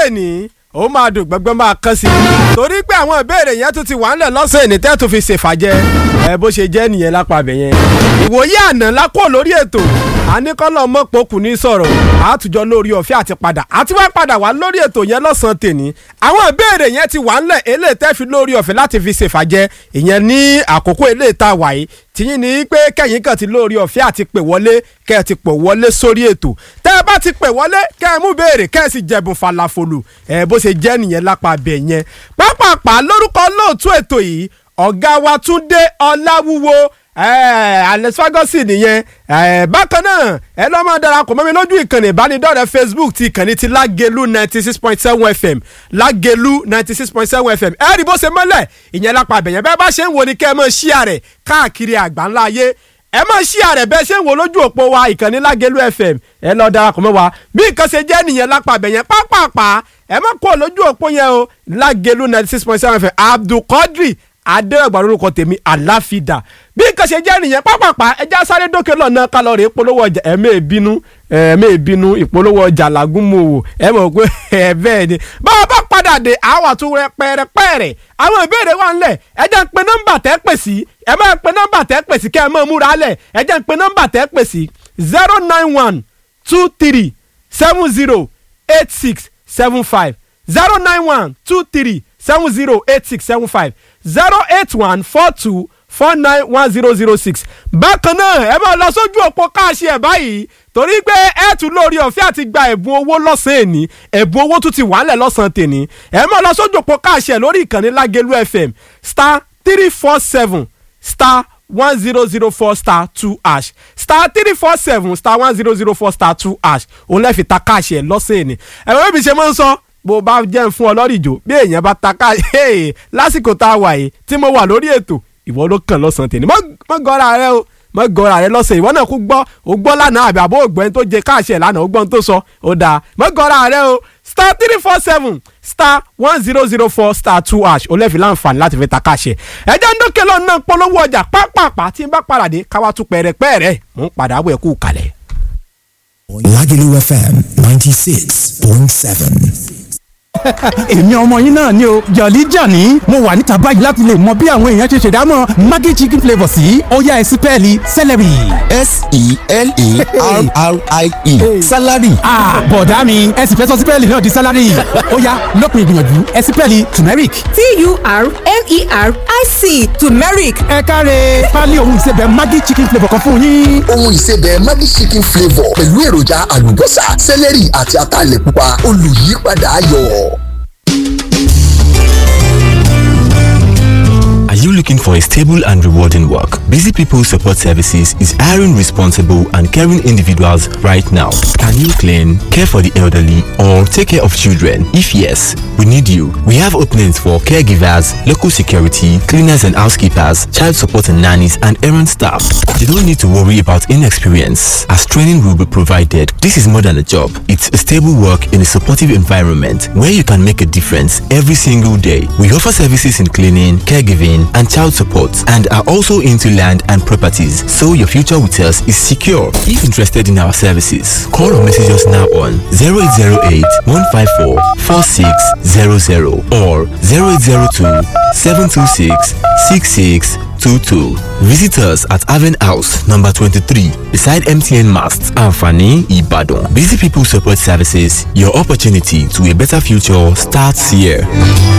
èní ó máa dùn gbẹgbẹ máa kán sí i torí pé àwọn ìbéèrè yẹn tún ti wà ńlẹ̀ lọ́sẹ̀ èní tẹ́ tó fi ṣèfàjẹ́ bó ṣe jẹ́ nìyẹn lápá abẹ yẹn. ìwòye àná lákò lórí ètò àníkọ́lọ́ mọ́pọ́kù ní sọ̀rọ̀ àtújọ lórí ọ̀fẹ́ àti padà àti wá padà wá lórí ètò yẹn lọ́sàn-án tèní àwọn ìbéèrè yẹn ti wà ńlẹ̀ eléyìí tẹ́ fi lórí ọ̀fẹ́ láti fi ṣèfàjẹ́ ìyẹn ní àkókò eléyìí tá a wà yìí tìyín ni pé kẹ́yìn kan ti lórí ọ̀fẹ́ àti pè wọlé kẹ́ ẹ ti pè wọlé sórí ètò tẹ́ ẹ bá ti pè wọlé kẹ́ ẹ mú béèrè kẹ́ ẹ sì jẹ̀bùn falafolo bó ṣe jẹ́ nìyẹn lápá abẹ yẹn pápápá lórúkọ lóòtú ètò yìí ọ̀gá wa Túndé Ọláwúwo Alex Ferguson nìyẹn bákan náà ẹ lọ́ máa darapọ̀ mọ́ mi lójú ìkànnì ìbánidọ́rẹ̀ẹ́ Facebook ti ìkànnì ti Lágelú 96.7 FM Lágelú 96.7 FM ẹ rí bó ṣe mọ́lẹ̀ ìyẹn lápá abẹ̀yẹn bẹ́ẹ̀ bá ṣe ń wo ni kẹ́ ẹ máa share rẹ̀ káàkiri àgbáńlá ayé ẹ máa share rẹ̀ bẹ́ẹ̀ ṣe ń wo lójú òpó wa ìkànnì Lágelú FM ẹ lọ darapọ̀ mọ́ wa bí nǹkan ṣe jẹ́ nìyẹn lápá abẹ̀yẹn pápápá ẹ má kó lójú òpó yẹn o Lágelú 96.7 FM Abdulkadir adéwàgbà lórúkọ tèmi àláfídà bí nǹkan ṣe jẹ́ nìyẹn pápápá ẹja sáré dókè lọ́nà kálọ̀rì ìpolówó ọjà ẹ̀mẹ́ ìpolówó ọjà làgúnmọ̀wò ẹ mọ̀ pé bẹ́ẹ̀ ni báwa bá padà dé àwọn àtúnrẹ́ pẹ́ẹ́rẹ́pẹ́ẹ́rẹ́ àwọn ìbéèrè wà ńlẹ̀ ẹ jẹ́ ń pe nọ́mbà tẹ́ pè sí ẹ máa pe nọ́mbà tẹ́ pè sí kẹ́ ẹ máa múra lẹ̀ ẹ jẹ́ ń pe nọ́mbà tẹ́ pè sí 09123708675 09123708675 08142491006 bákan náà ẹ máa lọ sójú òpó káàṣì ẹ̀ báyìí torí pé ẹ tún lórí ọ̀fẹ́ àti gba ẹ̀bùn owó lọ́sàn-án èní ẹ̀bùn owó tún ti wà ńlẹ̀ lọ́sàn-án tèní ẹ máa lọ sójú òpó káàṣì ẹ̀ lórí ìkànnì Lágelú FM *347 *1004 *2# *347 *1004 *2# òun lẹ́ẹ̀fi ta káàṣì ẹ̀ lọ́sàn-án èní ẹ̀rọ bí ṣe máa ń sọ bó bá jẹ́ fún ọ lọ́rìjò bí èèyàn bá ta ká lásìkò tá a wà yìí tí mo wà lórí ètò ìwọ ló kàn lọ́sàn-án tèmi mọ́ gọ́ra rẹ o mọ́ gọ́ra rẹ lọ́sàn ìwọ náà kú gbọ́ o gbọ́ lánàá àbí àbó ògbẹ́ni tó jẹ káàṣẹ lánàá o gbọ́n tó sọ ó dáa mọ́ gọ́ra rẹ o *347 *1004 *2# ó lẹ́ẹ̀fi láǹfààní láti fi ta káàṣẹ ẹ̀jẹ̀ ń dókè lọ́nà polówó ọjà pápápá tí n bá paradé káwá tún pẹ̀rẹ̀pẹ̀rẹ̀ mò ń padà bọ̀ ẹ̀kú kalẹ̀. Lágelú FM 96.7. èmi ọmọ yín náà ni o Jolly Johnny mo wà níta báyìí láti lè mọ bí àwọn èèyàn ṣe ṣèdámọ̀ Maggi chicken flavour sí ọ̀yá ẹ̀sìpẹ́ẹ̀lì celery. SELARRIE salary. bọ̀dá mi ẹ sì fẹ́ sọ sípẹ́ẹ̀lì náà di salary ọ̀yá lópin ìgbìyànjú ẹ̀sìpẹ́ẹ̀lì turmeric. TURMERIC turmeric. ẹ káre pálí ohun ìsebẹ̀ Maggi chicken flavour kan fún yín. ohun ìsebẹ̀ Maggi chicken flavour pẹ̀lú èròjà àlùbọ́sà celery àti ataalẹ̀ pupa olùyípadà ayọ̀. Are you looking for a stable and rewarding work? Busy People Support Services is hiring responsible and caring individuals right now. Can you clean, care for the elderly, or take care of children? If yes, we need you. We have openings for caregivers, local security, cleaners and housekeepers, child support and nannies, and errand staff. You don't need to worry about inexperience, as training will be provided. This is more than a job. It's a stable work in a supportive environment where you can make a difference every single day. We offer services in cleaning, caregiving, and child support, and are also into land and properties, so your future with us is secure. If interested in our services, call or message us now on 0808 154 4600 or 0802 726 6622. Visit us at Haven House, number 23, beside MTN Mast, Anfani, Ibadan. Busy People Support Services, your opportunity to a better future starts here.